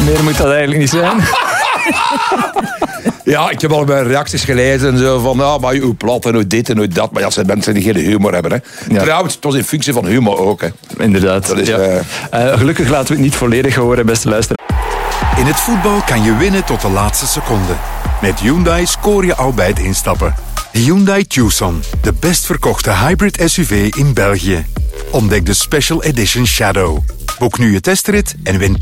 Meer moet dat eigenlijk niet zijn. Ja, ik heb al mijn reacties gelezen en zo van, maar hoe plat en hoe dit en hoe dat. Maar ja, het zijn mensen die geen humor hebben. Hè. Ja. Trouwens, het was in functie van humor ook. Hè. Inderdaad. Dat is, gelukkig laten we het niet volledig horen, beste luisteraars. In het voetbal kan je winnen tot de laatste seconde. Met Hyundai scoor je al bij het instappen. Hyundai Tucson, de best verkochte hybrid SUV in België. Ontdek de Special Edition Shadow. Boek nu je testrit en win